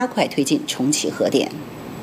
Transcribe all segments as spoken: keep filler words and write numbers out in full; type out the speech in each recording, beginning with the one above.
加快推进重启核电。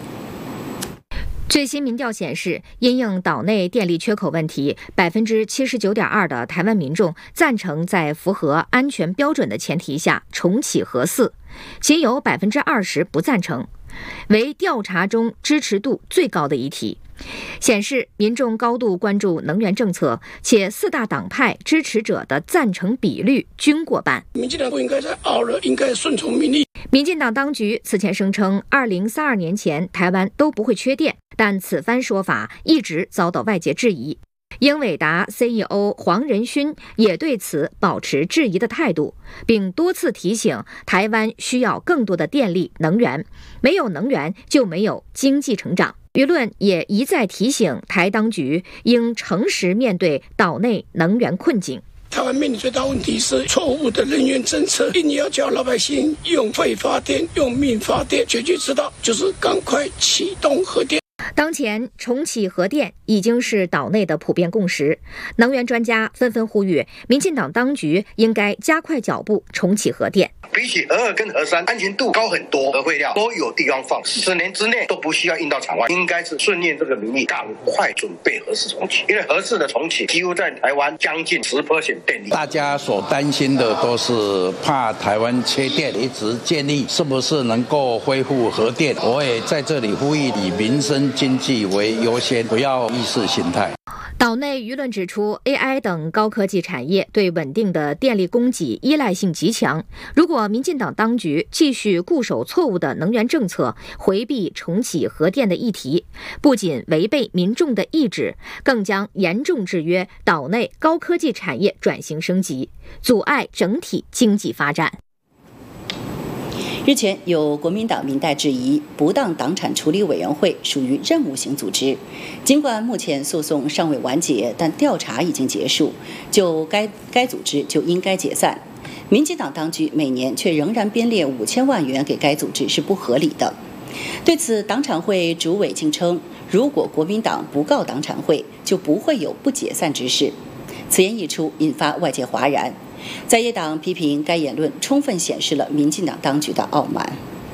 最新民调显示，因应岛内电力缺口问题，百分之七十九点二的台湾民众赞成在符合安全标准的前提下重启核四，仅有百分之二十不赞成，为调查中支持度最高的一题。显示民众高度关注能源政策，且四大党派支持者的赞成比率均过半。 民进党不应该再熬了，应该顺从民意。 民进党当局此前声称，二零三二年前台湾都不会缺电，但此番说法一直遭到外界质疑。英伟达 C E O 黄仁勋也对此保持质疑的态度，并多次提醒台湾需要更多的电力能源，没有能源就没有经济成长。舆论也一再提醒台当局应诚实面对岛内能源困境。 台湾面临最大问题是错误的能源政策，硬要叫老百姓用肺发电、用命发电，解决之道就是赶快启动核电。 当前重启核电已经是岛内的普遍共识，能源专家纷纷呼吁民进党当局应该加快脚步重启核电。 比起核二跟核三，安全度高很多，核废料都有地方放，十年之内都不需要运到场外，应该是顺应这个民意，赶快准备核四重启。因为核四的重启几乎在台湾将近 百分之十 电力。 大家所担心的都是怕台湾缺电，一直建议是不是能够恢复核电。我也在这里呼吁以民生经济为优先，不要意识形态。 岛内舆论指出 ，A I 等高科技产业对稳定的电力供给依赖性极强。如果民进党当局继续固守错误的能源政策，回避重启核电的议题，不仅违背民众的意志，更将严重制约岛内高科技产业转型升级，阻碍整体经济发展。 日前，有国民党民代质疑不当党产处理委员会属于任务型组织。尽管目前诉讼尚未完结，但调查已经结束，就该该组织就应该解散。民进党当局每年却仍然编列五千万元给该组织是不合理的。对此，党产会主委竟称，如果国民党不告党产会，就不会有不解散之事。此言一出，引发外界哗然。在野党批评该言论充分显示了民进党当局的傲慢。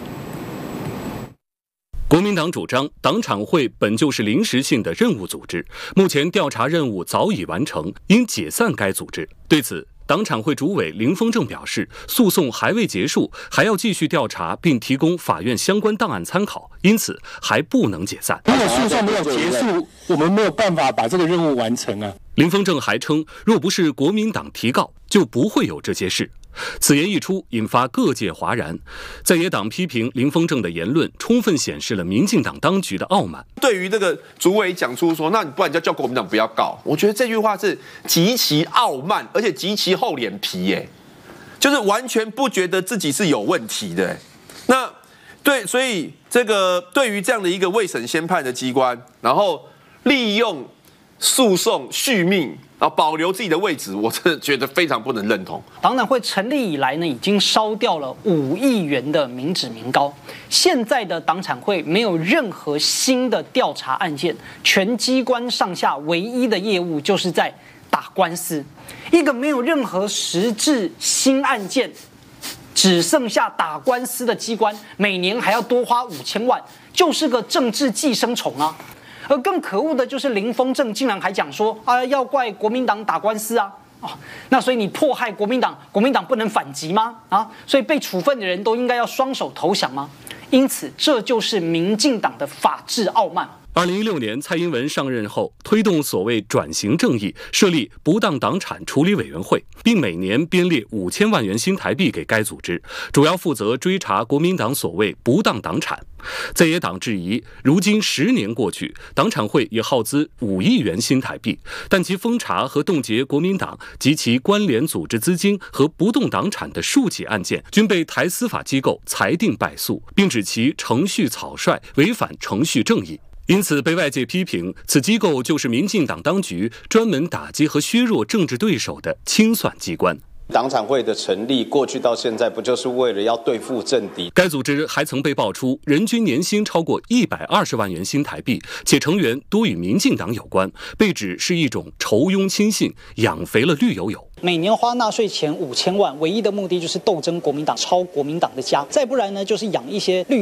国民党主张，党产会本就是临时性的任务组织，目前调查任务早已完成，应解散该组织。对此，党产会主委林丰正表示，诉讼还未结束，还要继续调查，并提供法院相关档案参考，因此还不能解散。 如果诉讼没有结束，我们没有办法把这个任务完成啊。 林丰正还称，若不是国民党提告，就不会有这些事。此言一出，引发各界哗然。在野党批评林丰正的言论，充分显示了民进党当局的傲慢。 对于这个主委讲出说，那你不然就叫国民党不要告，我觉得这句话是极其傲慢，而且极其厚脸皮，耶，就是完全不觉得自己是有问题的。那对，所以这个对于这样的一个未审先判的机关，然后利用诉讼续命啊，保留自己的位置，我真的觉得非常不能认同。 党产会成立以来呢，已经烧掉了五亿元的民脂民膏。现在的党产会没有任何新的调查案件，全机关上下唯一的业务就是在打官司。一个没有任何实质新案件，只剩下打官司的机关，每年还要多花五千万，就是个政治寄生虫啊！而更可恶的就是林丰正竟然还讲说啊，要怪国民党打官司啊，哦，那所以你迫害国民党，国民党不能反击吗？啊，所以被处分的人都应该要双手投降吗？因此，这就是民进党的法治傲慢。 二零一六年，蔡英文上任后，推动所谓转型正义，设立不当党产处理委员会，并每年编列五千万元新台币给该组织，主要负责追查国民党所谓不当党产。在野党质疑，如今十年过去，党产会也耗资五亿元新台币，但其封查和冻结国民党及其关联组织资金和不动党产的数起案件，均被台司法机构裁定败诉，并指其程序草率，违反程序正义。因此，被外界批评，此机构就是民进党当局专门打击和削弱政治对手的清算机关。 党产会的成立，过去到现在不就是为了要对付政敌？ 该组织还曾被爆出人均年薪超过一百二十万元新台币，且成员多与民进党有关，被指是一种仇庸亲信，养肥了绿油油。 每年花纳税钱五千万，唯一的目的就是斗争国民党，抄国民党的家，再不然呢，就是养一些绿